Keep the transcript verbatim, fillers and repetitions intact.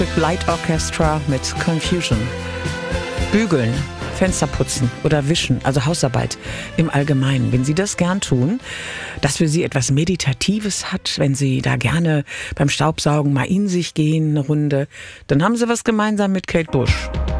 Electric Light Orchestra mit Confusion. Bügeln, Fenster putzen oder wischen, also Hausarbeit im Allgemeinen. Wenn Sie das gern tun, das für Sie etwas Meditatives hat, wenn Sie da gerne beim Staubsaugen mal in sich gehen, eine Runde, dann haben Sie was gemeinsam mit Kate Bush.